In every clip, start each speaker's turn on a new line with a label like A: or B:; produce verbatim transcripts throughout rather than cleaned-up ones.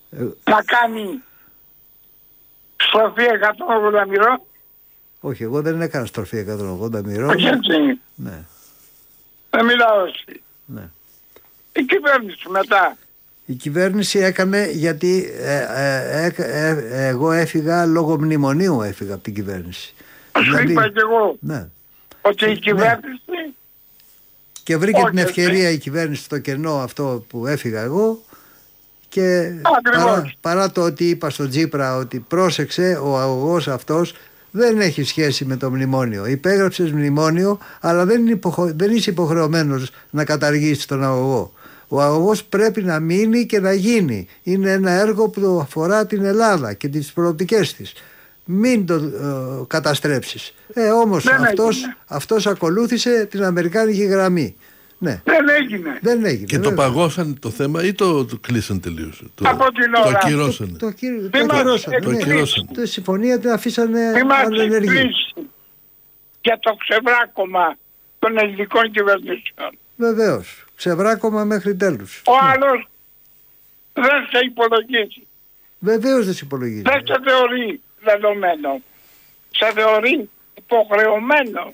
A: ε, να κάνει στροφή εκατόν ογδόντα μοιρών.
B: Όχι, εγώ δεν έκανα στροφή εκατόν ογδόντα μοιρών.
A: Όχι έτσι.
B: Ναι.
A: Δεν μιλάω εσύ.
B: Ναι.
A: Η κυβέρνηση μετά.
B: Η κυβέρνηση έκανε γιατί ε, ε, ε, ε, ε, εγώ έφυγα λόγω μνημονίου, έφυγα από την κυβέρνηση.
A: Σου δηλαδή, είπα και εγώ
B: ναι.
A: ότι η κυβέρνηση... Ναι.
B: Και βρήκε
A: όχι,
B: την ευκαιρία
A: εσύ.
B: η κυβέρνηση στο κενό αυτό που έφυγα εγώ και παρά, παρά το ότι είπα στον Τσίπρα ότι πρόσεξε, ο αγωγός αυτός δεν έχει σχέση με το μνημόνιο. Υπέγραψες μνημόνιο, αλλά δεν, είναι υποχω... δεν είσαι υποχρεωμένος να καταργήσεις τον αγωγό. Ο αγωγός πρέπει να μείνει και να γίνει. Είναι ένα έργο που αφορά την Ελλάδα και τις προοπτικές της. Μην το ε, καταστρέψεις. Ε, όμως αυτός, αυτός ακολούθησε την αμερικάνικη γραμμή. Ναι.
A: Δεν έγινε.
B: Δεν έγινε.
C: Και βέβαια. Το παγώσαν το θέμα ή το, το κλείσαν τελείως? Το,
A: από την ώρα.
C: Το ακυρώσανε.
B: Το, το, το, το ακυρώσανε.
C: Το ακυρώσανε.
B: Τη συμφωνία την αφήσανε
A: ανενεργή. Για το ξεβράκωμα των ελληνικών κυβερνήσεων.
B: Βεβαίως. Ξεβράκωμα μέχρι τέλους.
A: Ο ναι. άλλος δεν σε υπολογίζει.
B: Βεβαίως δεν σε υπολογίζει.
A: Δεν σε θεωρεί δεδομένο. Σε θεωρεί υποχρεωμένο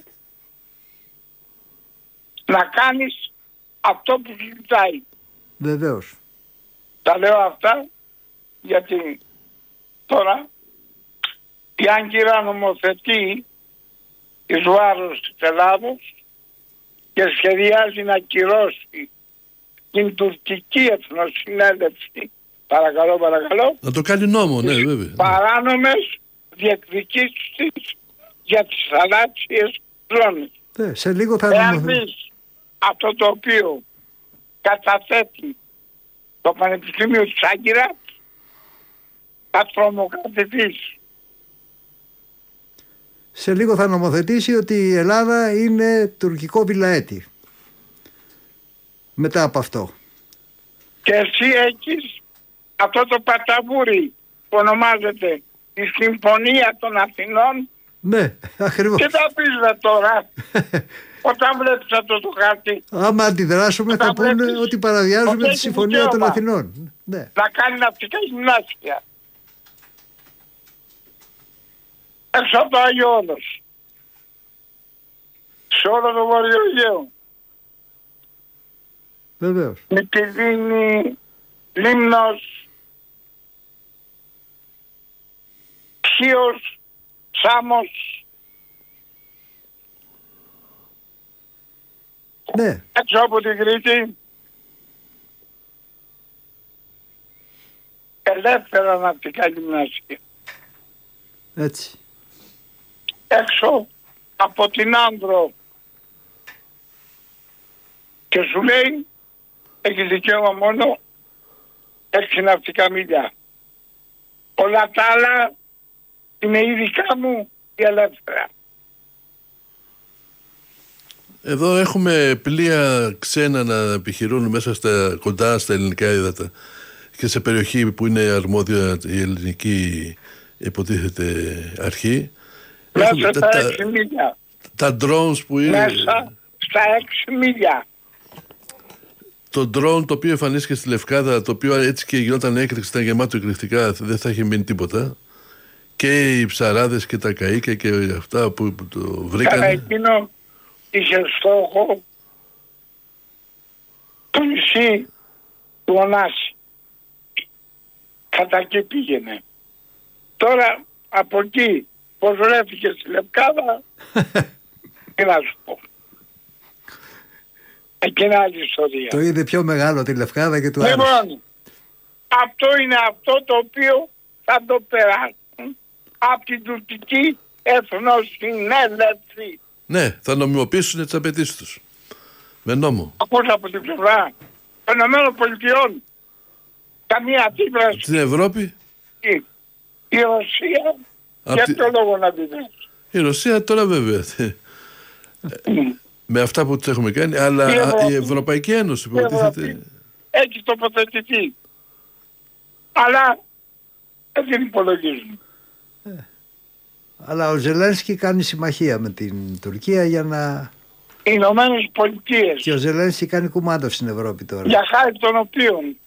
A: να κάνεις αυτό που σου ζητάει.
B: Βεβαίως.
A: Τα λέω αυτά γιατί τώρα η Άγκυρα νομοθετεί εις βάρος της Ελλάδος και σχεδιάζει να ακυρώσει την τουρκική εθνοσυνέλευση, παρακαλώ παρακαλώ,
C: να το κάνει νόμο, ναι βέβαια,
A: παράνομες διεκδικήσεις για τις θαλάσσιες ζώνες.
B: Ναι, σε λίγο θα
A: εάν δεις αυτό το οποίο καταθέτει το Πανεπιστήμιο της Άγκυρας, θα τρομοκρατηθείς.
B: Σε λίγο θα νομοθετήσει ότι η Ελλάδα είναι τουρκικό βιλαέτη. Μετά από αυτό.
A: Και εσύ έχεις αυτό το παταβούρι που ονομάζεται η Συμφωνία των Αθηνών.
B: Ναι, ακριβώς.
A: Και τα πεις τώρα, όταν βλέπεις αυτό το χάρτη.
B: Άμα αντιδράσουμε θα πούνε ότι παραδιάζουμε τη Συμφωνία των Αθηνών. Ναι.
A: Να κάνει ναυτικά γυμνάσια. Έξω από το Άγιο Όρος. Σε όλο το Βόρειο Αιγαίο.
B: Βεβαίως.
A: Μυτιλήνη, Λίμνος, Χίος, Σάμος.
B: Ναι.
A: Έξω από την Κρήτη. Ελεύθερα ναυτικά γυμνάσια.
B: Έτσι.
A: Έξω από την Άνδρο. Και σου λέει έχει δικαίωμα μόνο έξι ναυτικά μίλια. Όλα τα άλλα είναι η δικά μου η ελεύθερα.
C: Εδώ έχουμε πλοία ξένα να επιχειρούν μέσα στα κοντά στα ελληνικά ύδατα και σε περιοχή που είναι αρμόδια η ελληνική υποτίθεται αρχή.
A: Μέσα
C: έχουμε
A: στα
C: τα,
A: έξι μίλια.
C: Τα drones που είναι...
A: Μέσα στα έξι μίλια.
C: Το drone το οποίο εμφανίστηκε στη Λευκάδα, το οποίο έτσι και γινόταν έκρηξη, ήταν γεμάτο εκρηκτικά, δεν θα είχε μείνει τίποτα. Και οι ψαράδες και τα καΐκια και αυτά που, που το βρήκαν.
A: Καλά, εκείνο είχε στόχο το νησί του Ωνάση. Κατά εκεί πήγαινε. Τώρα από εκεί πως βρέθηκε στη Λευκάδα, τι να σου πω. Εκείνη άλλη ιστορία.
B: Το είδε πιο μεγάλο τη Λευκάδα και του άρεσε.
A: Λοιπόν, αυτό είναι αυτό το οποίο θα το περάσουν από την τουρκική εθνοσυνέλευση.
C: Ναι, θα νομιμοποιήσουν τις απαιτήσεις τους. Με νόμο.
A: Ακούς από την πλευρά των Ηνωμένων Πολιτειών καμία αντίδραση.
C: Στην Ευρώπη.
A: Η, η Ρωσία
C: Απ
A: για
C: τη...
A: ποιο λόγο να αντιδράσει.
C: Η Ρωσία τώρα βέβαια. Με αυτά που τους έχουμε κάνει, αλλά η, Ευρώπη, η Ευρωπαϊκή Ένωση υποτίθεται...
A: Έχει τοποθετηθεί. Αλλά δεν την υπολογίζουν.
B: Ε, αλλά ο Ζελένσκι κάνει συμμαχία με την Τουρκία για να...
A: Οι Ηνωμένες Πολιτείες.
B: Και ο Ζελένσκι κάνει κουμάντο στην Ευρώπη τώρα.
A: Για χάρη των οποίων